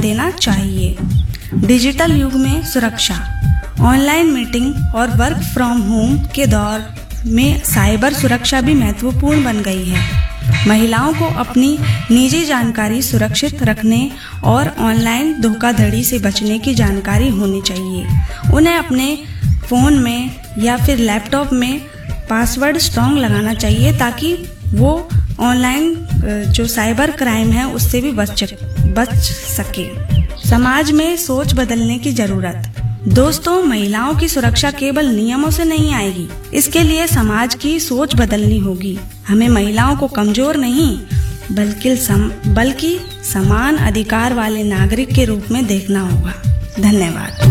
देना चाहिए। डिजिटल युग में सुरक्षा। ऑनलाइन मीटिंग और वर्क फ्रॉम होम के दौर में साइबर सुरक्षा भी महत्वपूर्ण बन गई है। महिलाओं को अपनी निजी जानकारी सुरक्षित रखने और ऑनलाइन धोखाधड़ी से बचने की जानकारी होनी चाहिए। उन्हें अपने फ़ोन में या फिर लैपटॉप में पासवर्ड स्ट्रॉन्ग लगाना चाहिए ताकि वो ऑनलाइन जो साइबर क्राइम है उससे भी बच सके। समाज में सोच बदलने की ज़रूरत। दोस्तों, महिलाओं की सुरक्षा केवल नियमों से नहीं आएगी, इसके लिए समाज की सोच बदलनी होगी। हमें महिलाओं को कमजोर नहीं बल्कि समान अधिकार वाले नागरिक के रूप में देखना होगा। धन्यवाद।